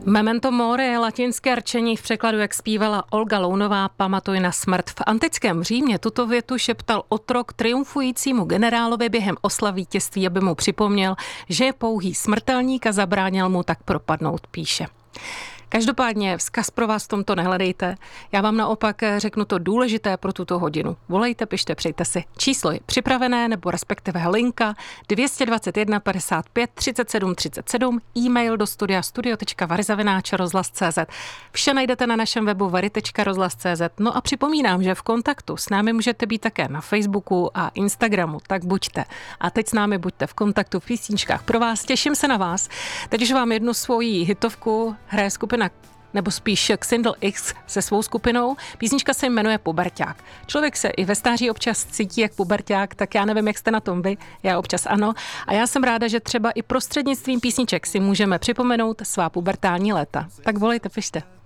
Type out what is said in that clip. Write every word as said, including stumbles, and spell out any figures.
Memento mori je latinské rčení v překladu, jak zpívala Olga Lounová, pamatuj na smrt. V antickém Římě tuto větu šeptal otrok triumfujícímu generálovi během oslav vítězství, aby mu připomněl, že je pouhý smrtelník a zabránil mu tak propadnout, píše. Každopádně vzkaz pro vás v tomto nehledejte. Já vám naopak řeknu to důležité pro tuto hodinu. Volejte, pište, přejte si. Číslo je připravené, nebo respektive linka dvě dvě jedna, padesát pět, třicet sedm, třicet sedm, e-mail do studia studio tečka vary zavináč rozhlas tečka cé zet. Vše najdete na našem webu vary tečka rozhlas tečka cé zet. No a připomínám, že v kontaktu s námi můžete být také na Facebooku a Instagramu, tak buďte. A teď s námi buďte v kontaktu v písničkách pro vás. Těším se na vás. Teď už vám jednu svoji hitovku hraje skupina nebo spíš Xindl X se svou skupinou. Písnička se jmenuje Puberťák. Člověk se i ve stáří občas cítí jak puberťák, tak já nevím, jak jste na tom vy, já občas ano. A já jsem ráda, že třeba i prostřednictvím písniček si můžeme připomenout svá pubertální léta. Tak volejte, pište.